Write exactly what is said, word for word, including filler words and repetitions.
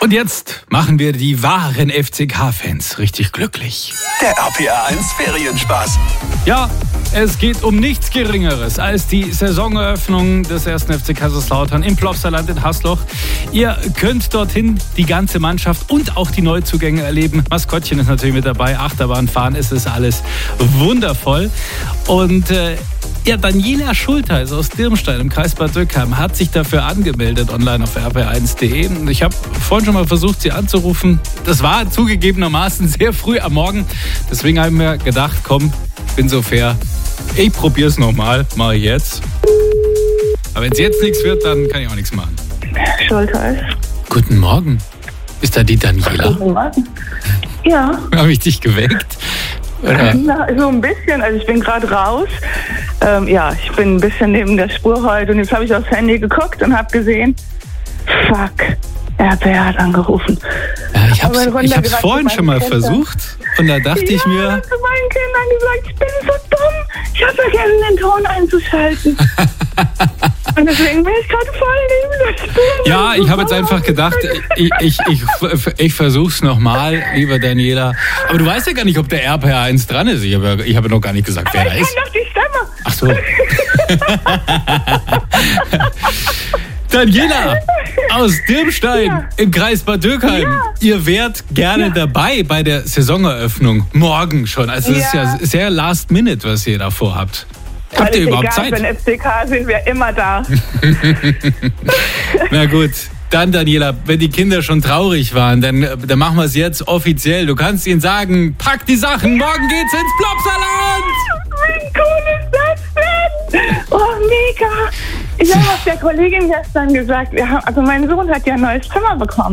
Und jetzt machen wir die wahren F C K-Fans richtig glücklich. Der R P R eins Ferienspaß. Ja, es geht um nichts Geringeres als die Saisoneröffnung des ersten F C Kaiserslautern im Plopsaland in Hasloch. Ihr könnt dorthin die ganze Mannschaft und auch die Neuzugänge erleben. Maskottchen ist natürlich mit dabei, Achterbahn fahren, es ist alles wundervoll. Und äh, ja, Daniela Schulteis aus Dirmstein im Kreis Bad Dürkheim hat sich dafür angemeldet online auf r p r eins punkt d e. Ich habe vorhin schon mal versucht, sie anzurufen. Das war zugegebenermaßen sehr früh am Morgen. Deswegen haben wir gedacht, komm, bin so fair. Ich probiere es nochmal, mache ich jetzt. Aber wenn es jetzt nichts wird, dann kann ich auch nichts machen. Schulteis. Guten Morgen. Ist da die Daniela? Guten Morgen. Ja. Habe ich dich geweckt? Oder? Na, so ein bisschen. Also ich bin gerade raus. Ähm, ja, ich bin ein bisschen neben der Spur heute und jetzt habe ich aufs Handy geguckt und habe gesehen, fuck, R P R hat angerufen. Ja, ich habe es vorhin schon mal Kindern. versucht und da dachte ja, ich mir... Ich habe zu meinen Kindern gesagt, ich bin so dumm. Ich habe vergessen, den Ton einzuschalten. Und deswegen bin ich gerade voll neben der Spur. Ja, ich habe jetzt einfach gedacht, ich, ich, ich, ich versuch's nochmal, lieber Daniela. Aber du weißt ja gar nicht, ob der R P R eins dran ist. Ich habe, ich habe noch gar nicht gesagt, aber wer da ist. Ich kann doch die Stimme. Ach so. Daniela aus Dirmstein ja. im Kreis Bad Dürkheim. Ja. Ihr wärt gerne ja. dabei bei der Saisoneröffnung. Morgen schon. Also es ja. ist ja sehr last minute, was ihr da vorhabt. Habt Alles ihr überhaupt egal, Zeit? Wenn F C K sind wir immer da. Na gut. Dann, Daniela, wenn die Kinder schon traurig waren, dann, dann machen wir es jetzt offiziell. Du kannst ihnen sagen, pack die Sachen, morgen geht's ins Plopsaland! Wie cool ist das denn? Oh, mega! Ich habe auch der Kollegin gestern gesagt, wir haben, also mein Sohn hat ja ein neues Zimmer bekommen.